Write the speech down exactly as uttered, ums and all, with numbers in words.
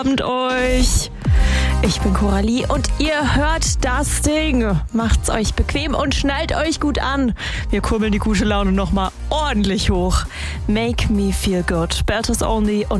Abend euch. Ich bin Coralie und ihr hört das Ding. Macht's euch bequem und schnallt euch gut an. Wir kurbeln die gute Laune nochmal ordentlich hoch. Make Me Feel Good, Bertus Only und